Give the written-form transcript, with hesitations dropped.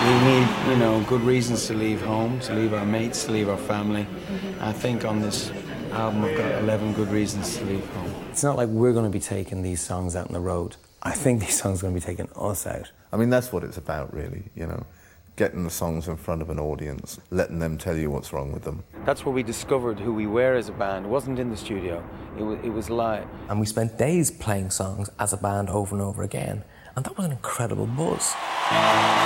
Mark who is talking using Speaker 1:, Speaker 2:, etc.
Speaker 1: We need, good reasons to leave home, to leave our mates, to leave our family. I think on this album I've got 11 good reasons to leave home.
Speaker 2: It's not like we're going to be taking these songs out on the road. I think these songs are going to be taking us out.
Speaker 3: I mean, that's what it's about, really, getting the songs in front of an audience, letting them tell you what's wrong with them.
Speaker 1: That's where we discovered who we were as a band. It wasn't in the studio, it was live.
Speaker 2: And we spent days playing songs as a band over and over again, and that was an incredible buzz.